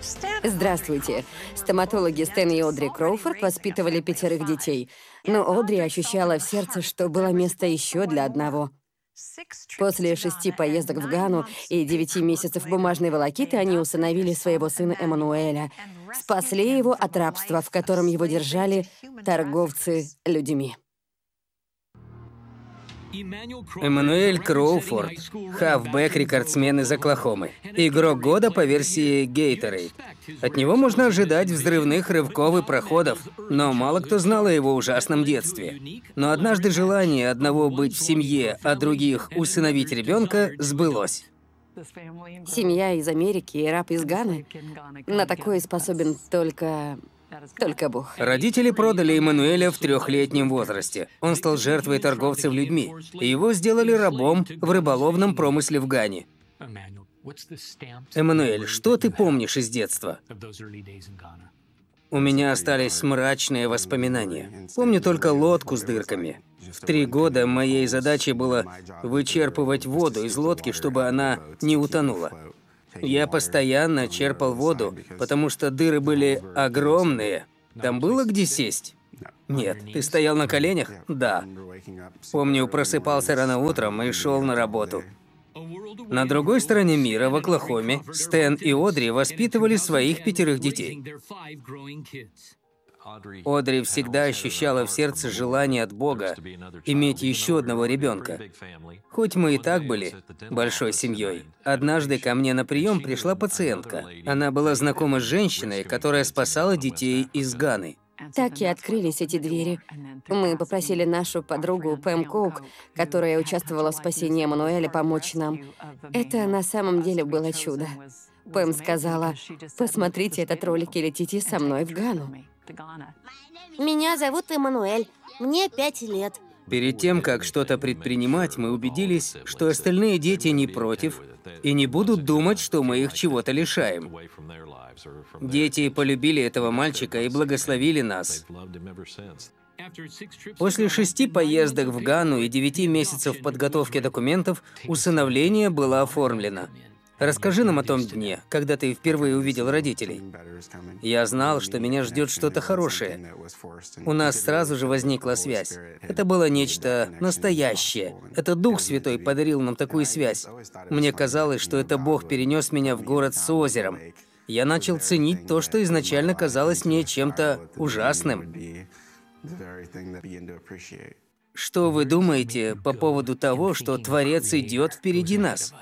Здравствуйте. Стоматологи Стэн и Одри Кроуфорд воспитывали 5 детей. Но Одри ощущала в сердце, что было место еще для одного. После 6 поездок в Гану и 9 месяцев бумажной волокиты они усыновили своего сына Эммануэля. Спасли его от рабства, в котором его держали торговцы людьми. Эммануэль Кроуфорд, хавбэк, рекордсмен из Оклахомы. Игрок года по версии Gatorade. От него можно ожидать взрывных рывков и проходов, но мало кто знал о его ужасном детстве. Но однажды желание одного быть в семье, а других усыновить ребенка сбылось. Семья из Америки и раб из Ганы. На такое способен только Бог. Родители продали Эммануэля в 3-летнем возрасте. Он стал жертвой торговцев людьми. И его сделали рабом в рыболовном промысле в Гане. Эммануэль, что ты помнишь из детства? У меня остались мрачные воспоминания. Помню только лодку с дырками. В 3 года моей задачей было вычерпывать воду из лодки, чтобы она не утонула. Я постоянно черпал воду, потому что дыры были огромные. Там было где сесть? Нет. Ты стоял на коленях? Да. Помню, просыпался рано утром и шел на работу. На другой стороне мира, в Оклахоме, Стэн и Одри воспитывали своих 5 детей. Одри всегда ощущала в сердце желание от Бога иметь еще одного ребенка. Хоть мы и так были большой семьей. Однажды ко мне на прием пришла пациентка. Она была знакома с женщиной, которая спасала детей из Ганы. Так и открылись эти двери. Мы попросили нашу подругу Пэм Коук, которая участвовала в спасении Эммануэля, помочь нам. Это на самом деле было чудо. Пэм сказала: «Посмотрите этот ролик и летите со мной в Гану». Меня зовут Эммануэль. Мне 5 лет. Перед тем, как что-то предпринимать, мы убедились, что остальные дети не против и не будут думать, что мы их чего-то лишаем. Дети полюбили этого мальчика и благословили нас. После 6 поездок в Гану и 9 месяцев подготовки документов усыновление было оформлено. Расскажи нам о том дне, когда ты впервые увидел родителей. Я знал, что меня ждет что-то хорошее. У нас сразу же возникла связь. Это было нечто настоящее. Это Дух Святой подарил нам такую связь. Мне казалось, что это Бог перенес меня в город с озером. Я начал ценить то, что изначально казалось мне чем-то ужасным. Что вы думаете по поводу того, что Творец идет впереди нас?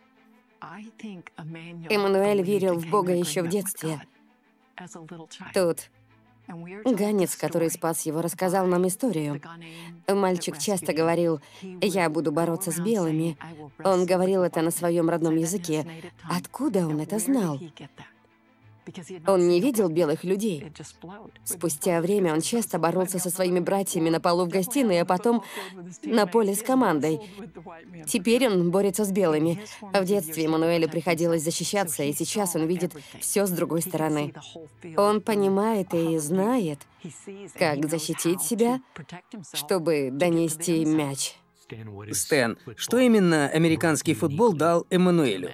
Эммануэль верил в Бога еще в детстве. Тот ганец, который спас его, рассказал нам историю. Мальчик часто говорил: «Я буду бороться с белыми». Он говорил это на своем родном языке. Откуда он это знал? Он не видел белых людей. Спустя время он часто боролся со своими братьями на полу в гостиной, а потом на поле с командой. Теперь он борется с белыми. В детстве Эммануэлю приходилось защищаться, и сейчас он видит все с другой стороны. Он понимает и знает, как защитить себя, чтобы донести мяч. Стэн, что именно американский футбол дал Эммануэлю?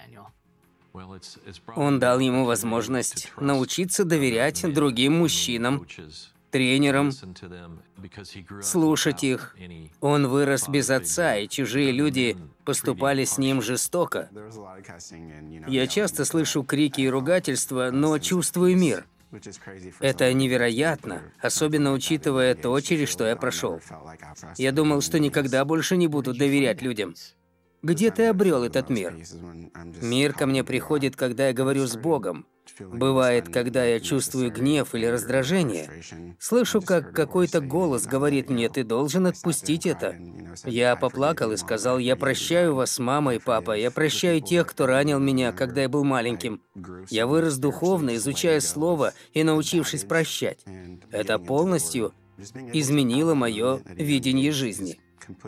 Он дал ему возможность научиться доверять другим мужчинам, тренерам, слушать их. Он вырос без отца, и чужие люди поступали с ним жестоко. Я часто слышу крики и ругательства, но чувствую мир. Это невероятно, особенно учитывая то, через что я прошел. Я думал, что никогда больше не буду доверять людям. Где ты обрел этот мир? Мир ко мне приходит, когда я говорю с Богом. Бывает, когда я чувствую гнев или раздражение. Слышу, как какой-то голос говорит мне: «Ты должен отпустить это». Я поплакал и сказал: «Я прощаю вас, мама и папа. Я прощаю тех, кто ранил меня, когда я был маленьким». Я вырос духовно, изучая Слово и научившись прощать. Это полностью изменило мое видение жизни.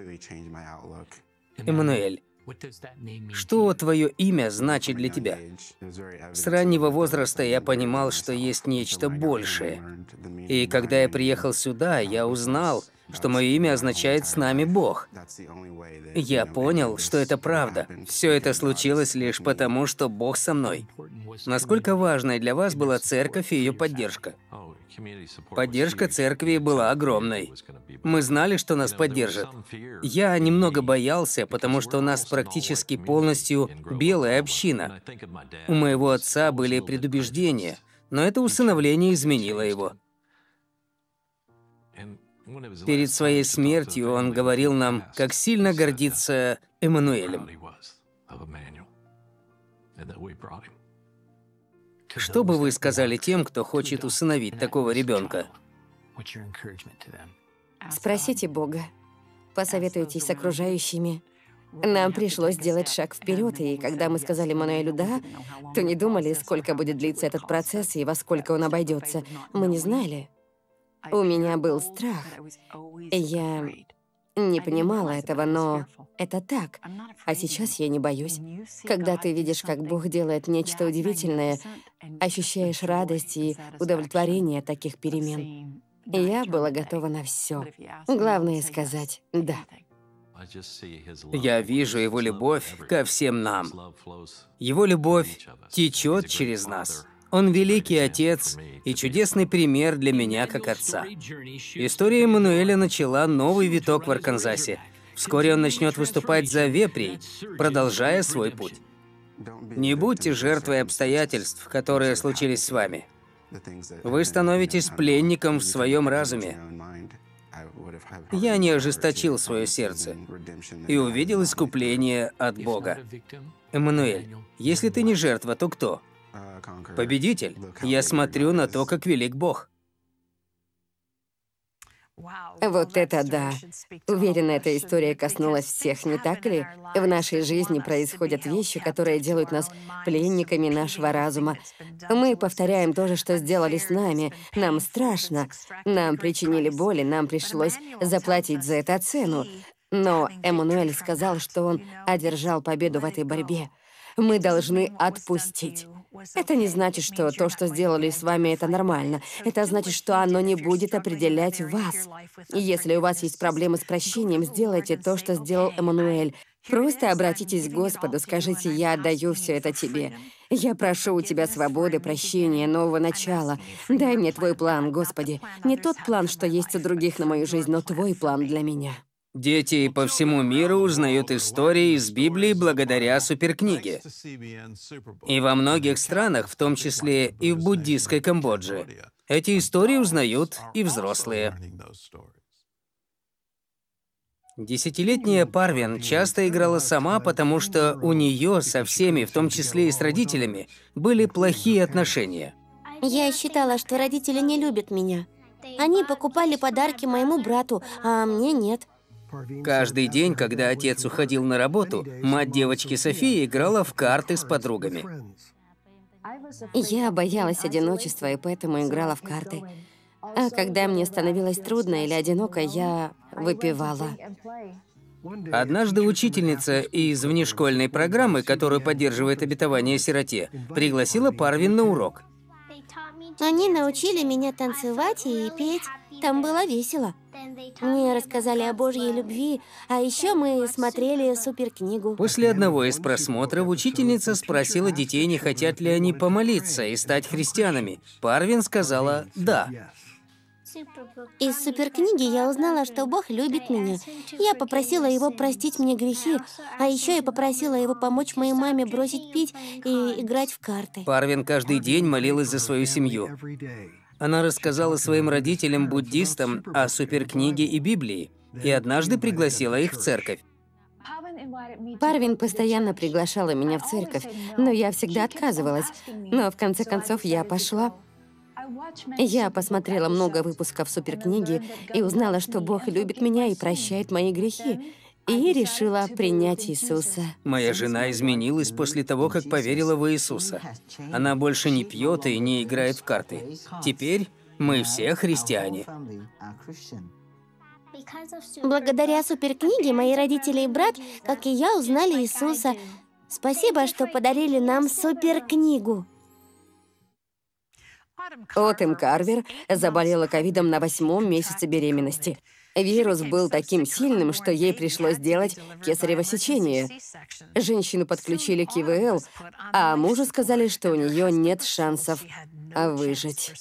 Эммануэль, что твое имя значит для тебя? С раннего возраста я понимал, что есть нечто большее. И когда я приехал сюда, я узнал, что мое имя означает «с нами Бог». Я понял, что это правда. Все это случилось лишь потому, что Бог со мной. Насколько важной для вас была церковь и ее поддержка? Поддержка церкви была огромной. Мы знали, что нас поддержат. Я немного боялся, потому что у нас практически полностью белая община. У моего отца были предубеждения, но это усыновление изменило его. Перед своей смертью он говорил нам, как сильно гордится Эммануэлем. Что бы вы сказали тем, кто хочет усыновить такого ребенка? Спросите Бога. Посоветуйтесь с окружающими. Нам пришлось сделать шаг вперед, и когда мы сказали Мануэлю «да», то не думали, сколько будет длиться этот процесс и во сколько он обойдется. Мы не знали. У меня был страх. Я не понимала этого, но это так. А сейчас я не боюсь. Когда ты видишь, как Бог делает нечто удивительное, ощущаешь радость и удовлетворение от таких перемен. Я была готова на все. Главное сказать «да». Я вижу Его любовь ко всем нам. Его любовь течет через нас. Он великий Отец и чудесный пример для меня как отца. История Эммануэля начала новый виток в Арканзасе. Вскоре он начнет выступать за вепрей, продолжая свой путь. Не будьте жертвой обстоятельств, которые случились с вами. Вы становитесь пленником в своем разуме. Я не ожесточил свое сердце и увидел искупление от Бога. Эммануэль, если ты не жертва, то кто? Победитель. Я смотрю на то, как велик Бог. Вот это да. Уверена, эта история коснулась всех, не так ли? В нашей жизни происходят вещи, которые делают нас пленниками нашего разума. Мы повторяем то же, что сделали с нами. Нам страшно. Нам причинили боль, и нам пришлось заплатить за это цену. Но Эммануэль сказал, что он одержал победу в этой борьбе. Мы должны отпустить. Это не значит, что то, что сделали с вами, это нормально. Это значит, что оно не будет определять вас. И если у вас есть проблемы с прощением, сделайте то, что сделал Эммануэль. Просто обратитесь к Господу, скажите: «Я отдаю все это тебе. Я прошу у тебя свободы, прощения, нового начала. Дай мне твой план, Господи. Не тот план, что есть у других на мою жизнь, но твой план для меня». Дети по всему миру узнают истории из Библии благодаря суперкниге. И во многих странах, в том числе и в буддийской Камбодже, эти истории узнают и взрослые. Десятилетняя Парвин часто играла сама, потому что у нее со всеми, в том числе и с родителями, были плохие отношения. Я считала, что родители не любят меня. Они покупали подарки моему брату, а мне нет. Каждый день, когда отец уходил на работу, мать девочки Софии играла в карты с подругами. Я боялась одиночества и поэтому играла в карты. А когда мне становилось трудно или одиноко, я выпивала. Однажды учительница из внешкольной программы, которую поддерживает обетование сироте, пригласила Парвин на урок. Они научили меня танцевать и петь. Там было весело. Мне рассказали о Божьей любви, а еще мы смотрели суперкнигу. После одного из просмотров учительница спросила детей, не хотят ли они помолиться и стать христианами. Парвин сказала «да». Из суперкниги я узнала, что Бог любит меня. Я попросила Его простить мне грехи, а еще я попросила Его помочь моей маме бросить пить и играть в карты. Парвин каждый день молилась за свою семью. Она рассказала своим родителям-буддистам о суперкниге и Библии, и однажды пригласила их в церковь. Парвин постоянно приглашала меня в церковь, но я всегда отказывалась. Но в конце концов я пошла. Я посмотрела много выпусков суперкниги и узнала, что Бог любит меня и прощает мои грехи, и решила принять Иисуса. Моя жена изменилась после того, как поверила в Иисуса. Она больше не пьет и не играет в карты. Теперь мы все христиане. Благодаря суперкниге мои родители и брат, как и я, узнали Иисуса. Спасибо, что подарили нам суперкнигу. Отем Карвер заболела ковидом на 8-м месяце беременности. Вирус был таким сильным, что ей пришлось делать кесарево сечение. Женщину подключили к ИВЛ, а мужу сказали, что у нее нет шансов выжить.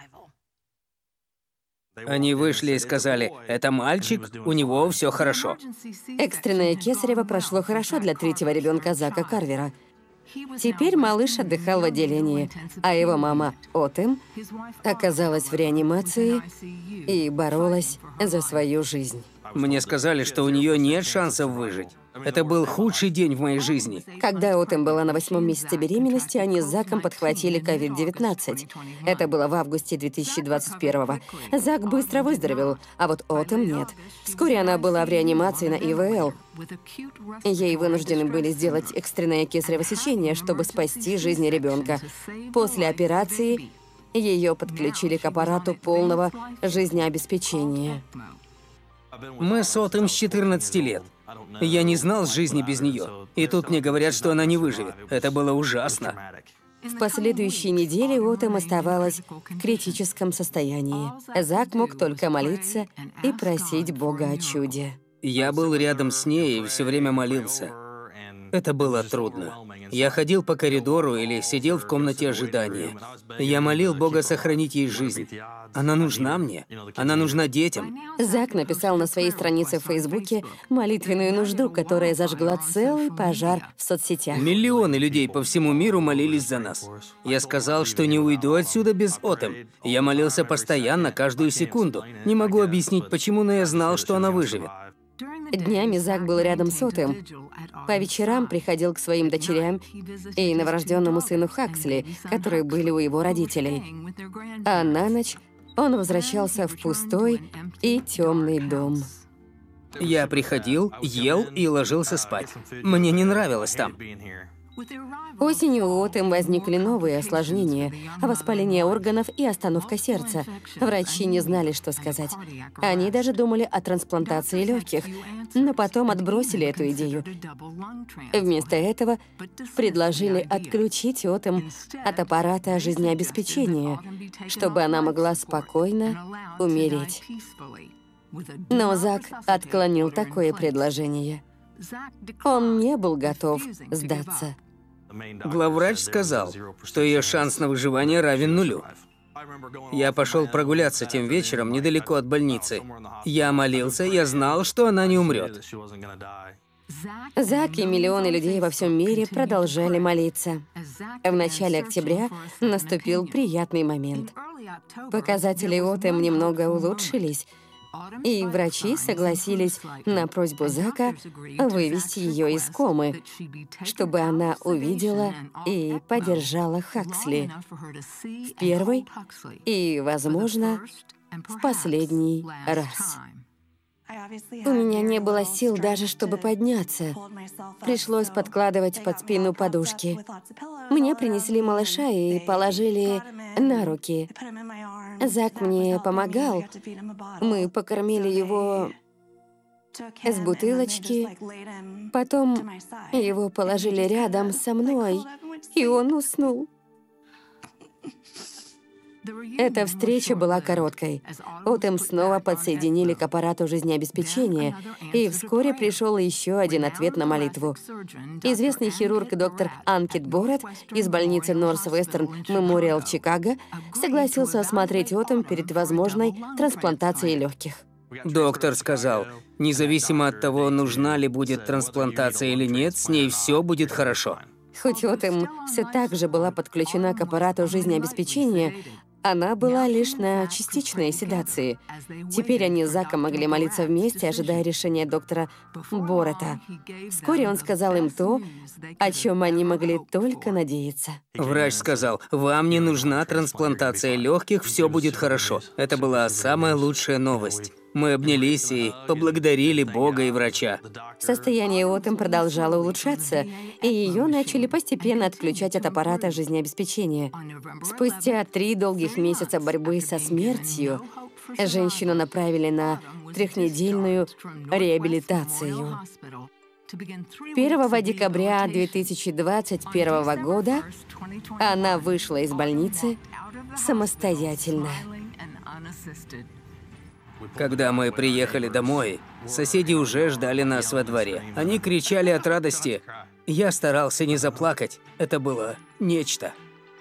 Они вышли и сказали: «Это мальчик, у него все хорошо». Экстренное кесарево прошло хорошо для третьего ребенка Зака Карвера. Теперь малыш отдыхал в отделении, а его мама Отем оказалась в реанимации и боролась за свою жизнь. Мне сказали, что у нее нет шансов выжить. Это был худший день в моей жизни. Когда Отем была на 8-м месяце беременности, они с Заком подхватили COVID-19. Это было в августе 2021-го. Зак быстро выздоровел, а вот Отем нет. Вскоре она была в реанимации на ИВЛ. Ей вынуждены были сделать экстренное кесарево сечение, чтобы спасти жизнь ребенка. После операции ее подключили к аппарату полного жизнеобеспечения. Мы с Отем с 14 лет. Я не знал жизни без нее. И тут мне говорят, что она не выживет. Это было ужасно. В последующие недели Отем оставалась в критическом состоянии. Зак мог только молиться и просить Бога о чуде. Я был рядом с ней и все время молился. Это было трудно. Я ходил по коридору или сидел в комнате ожидания. Я молил Бога сохранить ей жизнь. Она нужна мне. Она нужна детям. Зак написал на своей странице в Фейсбуке молитвенную нужду, которая зажгла целый пожар в соцсетях. Миллионы людей по всему миру молились за нас. Я сказал, что не уйду отсюда без Отем. Я молился постоянно, каждую секунду. Не могу объяснить, почему, но я знал, что она выживет. Днями Зак был рядом с Отем. По вечерам приходил к своим дочерям и новорожденному сыну Хаксли, которые были у его родителей. А на ночь он возвращался в пустой и темный дом. Я приходил, ел и ложился спать. Мне не нравилось там. Осенью у Отем возникли новые осложнения, воспаление органов и остановка сердца. Врачи не знали, что сказать. Они даже думали о трансплантации легких, но потом отбросили эту идею. Вместо этого предложили отключить Отем от аппарата жизнеобеспечения, чтобы она могла спокойно умереть. Но Зак отклонил такое предложение. Он не был готов сдаться. Главврач сказал, что ее шанс на выживание равен 0. Я пошел прогуляться тем вечером недалеко от больницы. Я молился, я знал, что она не умрет. Зак и миллионы людей во всем мире продолжали молиться. В начале октября наступил приятный момент. Показатели Отем немного улучшились, и врачи согласились на просьбу Зака вывести ее из комы, чтобы она увидела и поддержала Хаксли в первый и, возможно, в последний раз. У меня не было сил даже, чтобы подняться. Пришлось подкладывать под спину подушки. Мне принесли малыша и положили на руки. Зак мне помогал. Мы покормили его из бутылочки. Потом его положили рядом со мной, и он уснул. Эта встреча была короткой. Отем снова подсоединили к аппарату жизнеобеспечения, и вскоре пришел еще один ответ на молитву. Известный хирург доктор Анкит Борет из больницы Норс-Вестерн Мемориал Чикаго согласился осмотреть Отем перед возможной трансплантацией легких. Доктор сказал, независимо от того, нужна ли будет трансплантация или нет, с ней все будет хорошо. Хоть Отем все так же была подключена к аппарату жизнеобеспечения, она была лишь на частичной седации. Теперь они с Заком могли молиться вместе, ожидая решения доктора Борета. Вскоре он сказал им то, о чем они могли только надеяться. Врач сказал, вам не нужна трансплантация легких, все будет хорошо. Это была самая лучшая новость. Мы обнялись и поблагодарили Бога и врача. Состояние Отем продолжало улучшаться, и ее начали постепенно отключать от аппарата жизнеобеспечения. Спустя 3 долгих месяца борьбы со смертью женщину направили на 3-недельную реабилитацию. 1 декабря 2021 года она вышла из больницы самостоятельно. Когда мы приехали домой, соседи уже ждали нас во дворе. Они кричали от радости. Я старался не заплакать. Это было нечто.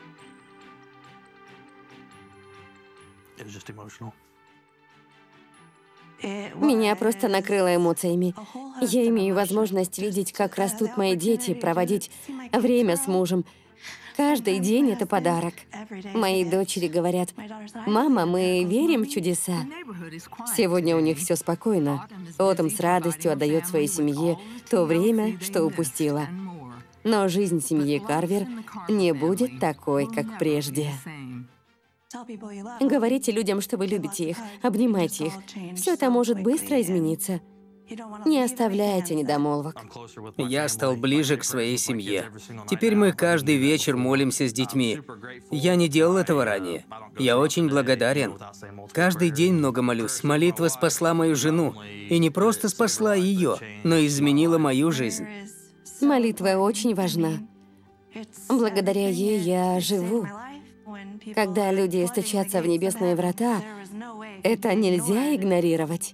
Меня просто накрыло эмоциями. Я имею возможность видеть, как растут мои дети, проводить время с мужем. Каждый день это подарок. Мои дочери говорят: «Мама, мы верим в чудеса». Сегодня у них все спокойно. Отом с радостью отдает своей семье то время, что упустила. Но жизнь семьи Карвер не будет такой, как прежде. Говорите людям, что вы любите их, обнимайте их. Все это может быстро измениться. Не оставляйте недомолвок. Я стал ближе к своей семье. Теперь мы каждый вечер молимся с детьми. Я не делал этого ранее. Я очень благодарен. Каждый день много молюсь. Молитва спасла мою жену. И не просто спасла ее, но изменила мою жизнь. Молитва очень важна. Благодаря ей я живу. Когда люди стучатся в небесные врата, это нельзя игнорировать.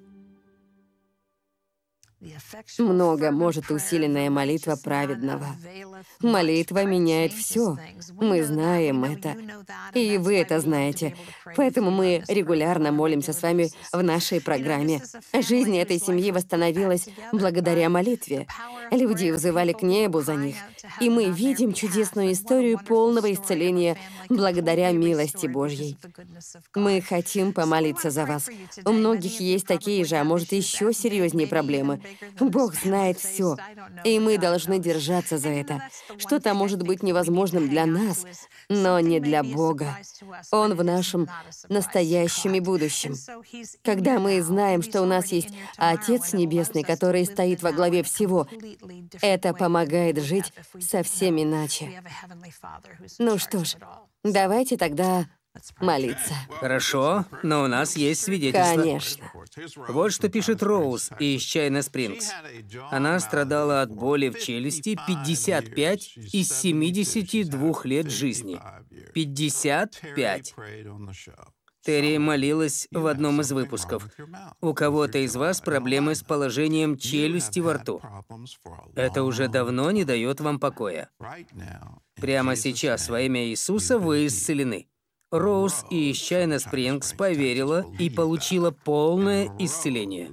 Много может усиленная молитва праведного. Молитва меняет все. Мы знаем это. И вы это знаете. Поэтому мы регулярно молимся с вами в нашей программе. Жизнь этой семьи восстановилась благодаря молитве. Люди взывали к небу за них. И мы видим чудесную историю полного исцеления благодаря милости Божьей. Мы хотим помолиться за вас. У многих есть такие же, а может, еще серьезнее проблемы. Бог знает все, и мы должны держаться за это. Что-то может быть невозможным для нас, но не для Бога. Он в нашем настоящем и будущем. Когда мы знаем, что у нас есть Отец Небесный, который стоит во главе всего, это помогает жить совсем иначе. Ну что ж, давайте тогда молиться. Хорошо, но у нас есть свидетельство. Конечно. Вот что пишет Роуз из Чайна Спрингс. Она страдала от боли в челюсти 55 из 72 лет жизни. 55. Терри молилась в одном из выпусков. У кого-то из вас проблемы с положением челюсти во рту. Это уже давно не дает вам покоя. Прямо сейчас во имя Иисуса вы исцелены. Роуз из Чайна Спрингс поверила и получила полное исцеление.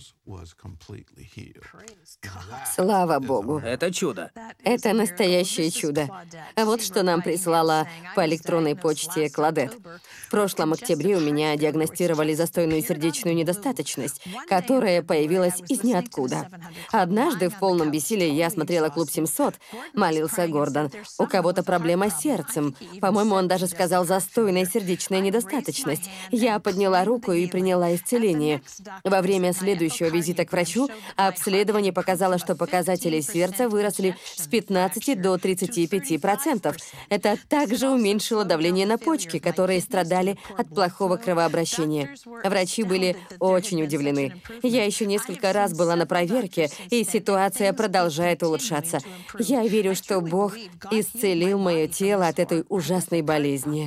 Слава Богу. Это чудо. Это настоящее чудо. А вот что нам прислала по электронной почте Кладет. В прошлом октябре у меня диагностировали застойную сердечную недостаточность, которая появилась из ниоткуда. Однажды в полном бессилии я смотрела «Клуб 700», молился Гордон. У кого-то проблема с сердцем. По-моему, он даже сказал «застойная сердечная недостаточность». Я подняла руку и приняла исцеление. Во время следующего визита к врачу обследование показало, что показатели сердца выросли с 15 до 35%. Это также уменьшило давление на почки, которые страдали от плохого кровообращения. Врачи были очень удивлены. Я еще несколько раз была на проверке, и ситуация продолжает улучшаться. Я верю, что Бог исцелил мое тело от этой ужасной болезни.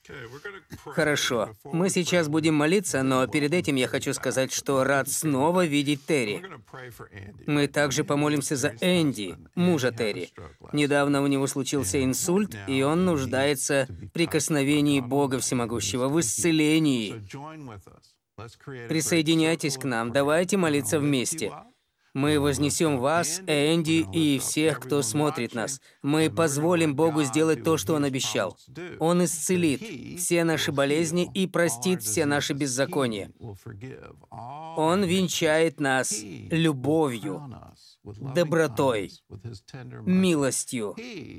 Хорошо. Мы сейчас будем молиться, но перед этим я хочу сказать, что рад снова видеть Терри. Мы также помолимся за Энди, мужа Терри. Недавно у него случился инсульт, и он нуждается в прикосновении Бога Всемогущего, в исцелении. Присоединяйтесь к нам, давайте молиться вместе. Мы вознесем вас, Энди и всех, кто смотрит нас. Мы позволим Богу сделать то, что Он обещал. Он исцелит все наши болезни и простит все наши беззакония. Он венчает нас любовью, добротой, милостью.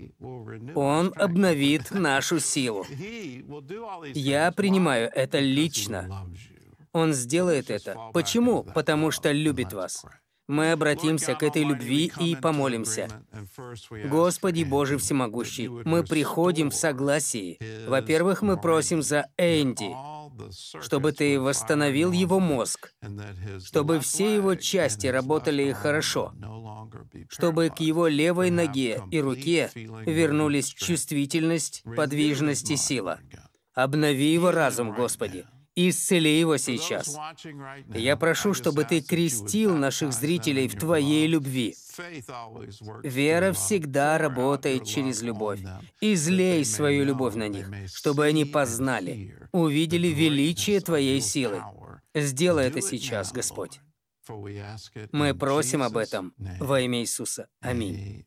Он обновит нашу силу. Я принимаю это лично. Он сделает это. Почему? Потому что любит вас. Мы обратимся к этой любви и помолимся. Господи Боже Всемогущий, мы приходим в согласии. Во-первых, мы просим за Энди, чтобы Ты восстановил его мозг, чтобы все его части работали хорошо, чтобы к его левой ноге и руке вернулись чувствительность, подвижность и сила. Обнови его разум, Господи. исцели его сейчас. Я прошу, чтобы ты крестил наших зрителей в твоей любви. Вера всегда работает через любовь. Излей свою любовь на них, чтобы они познали, увидели величие твоей силы. Сделай это сейчас, Господь. Мы просим об этом во имя Иисуса. Аминь.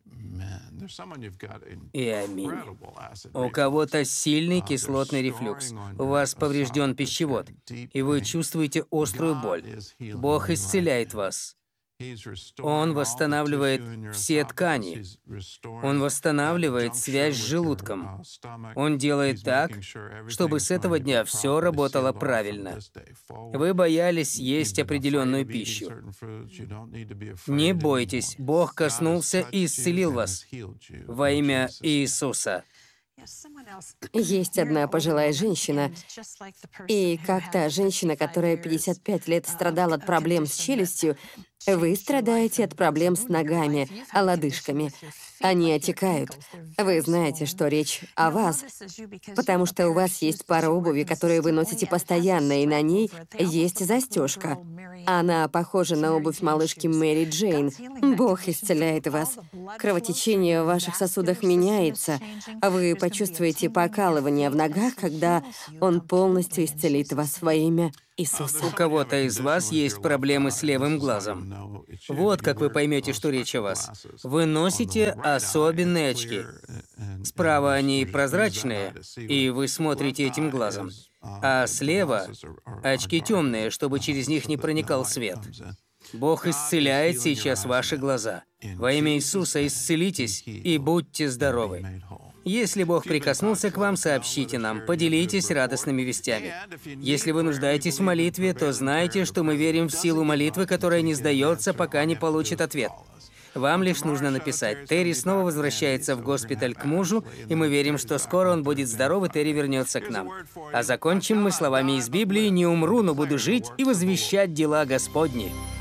И аминь. У кого-то сильный кислотный рефлюкс, у вас поврежден пищевод, и вы чувствуете острую боль. Бог исцеляет вас. Он восстанавливает все ткани. Он восстанавливает связь с желудком. Он делает так, чтобы с этого дня все работало правильно. Вы боялись есть определенную пищу. Не бойтесь, Бог коснулся и исцелил вас во имя Иисуса. Есть одна пожилая женщина, и как та женщина, которая 55 лет страдала от проблем с челюстью, вы страдаете от проблем с ногами, лодыжками. Они отекают. Вы знаете, что речь о вас, потому что у вас есть пара обуви, которые вы носите постоянно, и на ней есть застежка. Она похожа на обувь малышки Мэри Джейн. Бог исцеляет вас. Кровотечение в ваших сосудах меняется. Вы почувствуете покалывание в ногах, когда Он полностью исцелит вас во имя Иисуса. У кого-то из вас есть проблемы с левым глазом. Вот как вы поймете, что речь о вас. Вы носите особенные очки. Справа они прозрачные, и вы смотрите этим глазом. А слева очки темные, чтобы через них не проникал свет. Бог исцеляет сейчас ваши глаза. Во имя Иисуса исцелитесь и будьте здоровы. Если Бог прикоснулся к вам, сообщите нам, поделитесь радостными вестями. Если вы нуждаетесь в молитве, то знайте, что мы верим в силу молитвы, которая не сдается, пока не получит ответ. Вам лишь нужно написать: «Терри снова возвращается в госпиталь к мужу, и мы верим, что скоро он будет здоров, и Терри вернется к нам». А закончим мы словами из Библии: «Не умру, но буду жить и возвещать дела Господни».